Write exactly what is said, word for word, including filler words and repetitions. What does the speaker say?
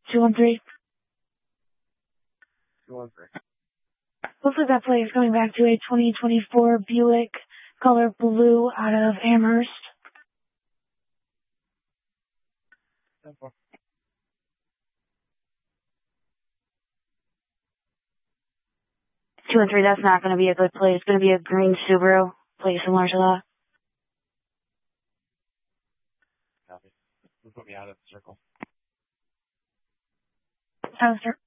two one three. two one three. Looks like that play is going back to a twenty twenty-four Buick color blue out of Amherst. two one three, that's not going to be a good play. It's going to be a green Subaru. Play similar to that. Copy. Put me out of the circle. Sounds